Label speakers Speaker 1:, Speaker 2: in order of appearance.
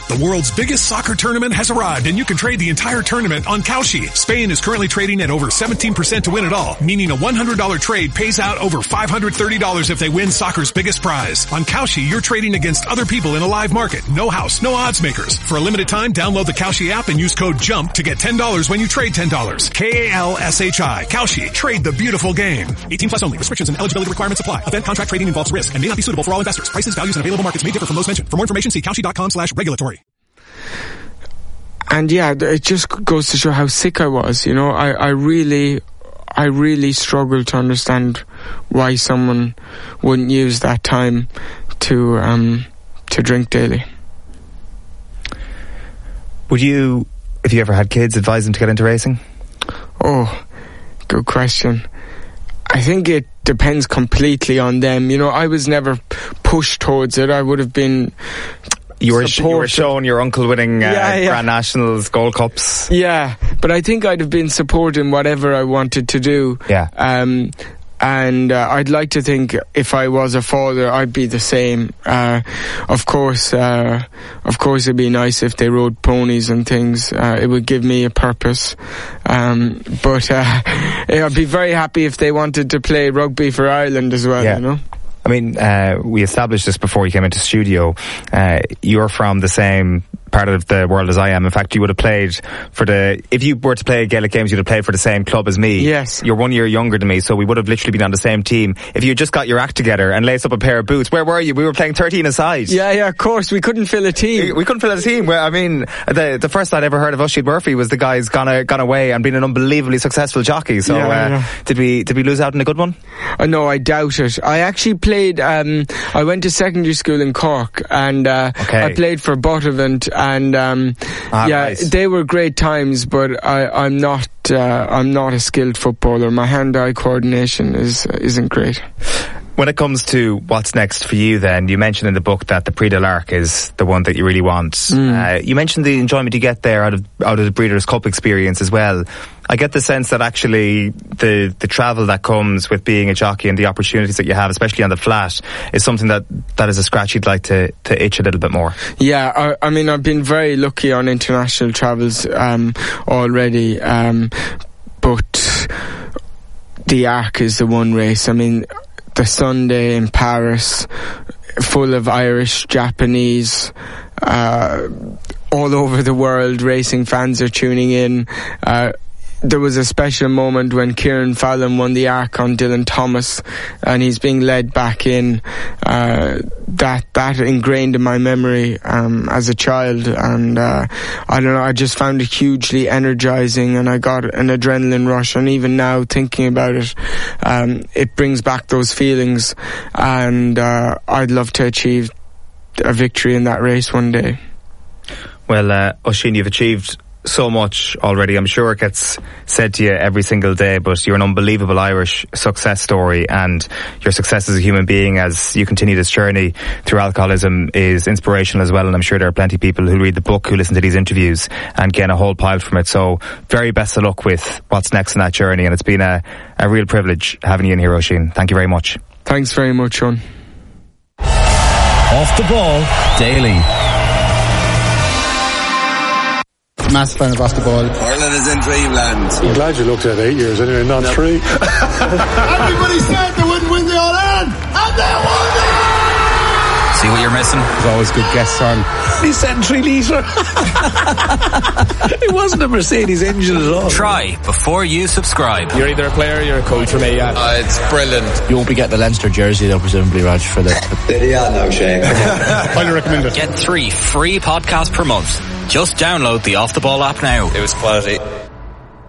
Speaker 1: The world's biggest soccer tournament has arrived, and you can trade the entire tournament on Kalshi. Spain is currently trading at over 17% to win it all, meaning a $100 trade pays out over $530 if they win soccer's biggest prize. On Kalshi, you're trading against other people in a live market. No house, no odds makers. For a limited time, download the Kalshi app and use code JUMP to get $10 when you trade $10. Kalshi. Kalshi. Trade the beautiful game. 18 plus only. Restrictions and eligibility requirements apply. Event contract trading involves risk and may not be suitable for all investors. Prices, values, and available markets may differ from those mentioned. For more information, see kalshi.com/regulatory.
Speaker 2: And yeah, it just goes to show how sick I was. You know, I really struggled to understand why someone wouldn't use that time to drink daily.
Speaker 3: Would you, if you ever had kids, advise them to get into racing?
Speaker 2: Oh, good question. I think it depends completely on them. You know, I was never pushed towards it. I would have been...
Speaker 3: You were shown your uncle winning Grand Nationals, Gold Cups.
Speaker 2: Yeah, but I think I'd have been supporting whatever I wanted to do.
Speaker 3: Yeah.
Speaker 2: And I'd like to think if I was a father, I'd be the same. Of course, it'd be nice if they rode ponies and things. It would give me a purpose. But I'd be very happy if they wanted to play rugby for Ireland as well, you know?
Speaker 3: I mean, we established this before you came into studio. You're from the same part of the world as I am. In fact, you would have played if you were to play Gaelic games, you'd have played for the same club as me.
Speaker 2: Yes.
Speaker 3: You're 1 year younger than me, so we would have literally been on the same team. If you just got your act together and laced up a pair of boots, where were you? We were playing 13 aside.
Speaker 2: Yeah, of course. We couldn't fill a team.
Speaker 3: We couldn't fill a team. Well, I mean, the first I'd ever heard of Oisín Murphy was the guy's gone away and been an unbelievably successful jockey. So, did we lose out on a good one?
Speaker 2: No, I doubt it. I actually played, I went to secondary school in Cork and, I played for Buttevant and,
Speaker 3: right.
Speaker 2: They were great times, but I'm not a skilled footballer. My hand-eye coordination isn't great.
Speaker 3: When it comes to what's next for you then, you mentioned in the book that the Prix de l'Arc is the one that you really want. You mentioned the enjoyment you get there out of the Breeders' Cup experience as well. I get the sense that actually the travel that comes with being a jockey and the opportunities that you have, especially on the flat, is something that is a scratch you'd like to itch a little bit more.
Speaker 2: Yeah, I mean, I've been very lucky on international travels already, but the Arc is the one race. I mean, the Sunday in Paris, full of Irish, Japanese, all over the world, racing fans are tuning in. There was a special moment when Kieran Fallon won the Arc on Dylan Thomas, and he's being led back in. That ingrained in my memory as a child, and I don't know, I just found it hugely energizing, and I got an adrenaline rush, and even now thinking about it, it brings back those feelings, and I'd love to achieve a victory in that race one day.
Speaker 3: Well, Oisín, you've achieved so much already. I'm sure it gets said to you every single day, but you're an unbelievable Irish success story, and your success as a human being as you continue this journey through alcoholism is inspirational as well, and I'm sure there are plenty of people who read the book, who listen to these interviews and gain a whole pile from it. So very best of luck with what's next in that journey, and it's been a real privilege having you in here, Oisín. Thank you very much.
Speaker 2: Thanks very much, Sean.
Speaker 4: Off the Ball Daily.
Speaker 5: Massive fan of Off the Ball.
Speaker 6: Ireland is in dreamland.
Speaker 7: I'm glad you looked at 8 years anyway, not 3.
Speaker 6: Everybody said they wouldn't win the All-Ireland, and they won it!
Speaker 4: See what you're missing?
Speaker 5: There's always good guests on.
Speaker 7: He said 3 litre. It wasn't a Mercedes engine at all.
Speaker 4: Try before you subscribe.
Speaker 8: You're either a player or you're a coach for me, yeah.
Speaker 6: It's brilliant.
Speaker 5: You won't be getting the Leinster jersey though, presumably, Raj, for that.
Speaker 6: Yeah, no shame.
Speaker 7: Highly recommend it.
Speaker 4: Get 3 free podcasts per month. Just download the Off the Ball app now.
Speaker 6: It was quality.